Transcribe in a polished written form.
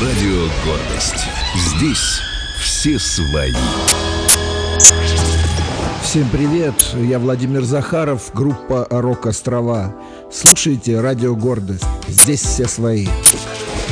Радио «Гордость». Здесь все свои. Всем привет, я Владимир Захаров, группа «Рок-Острова». Слушайте «Радио Гордость». Здесь все свои.